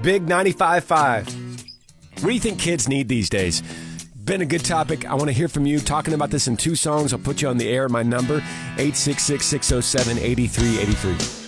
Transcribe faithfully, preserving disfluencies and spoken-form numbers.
Big ninety-five point five. What do you think kids need these days? Been a good topic. I want to hear from you. Talking about this in two songs. I'll put you on the air. My number, eight six six, six oh seven, eight three eight three.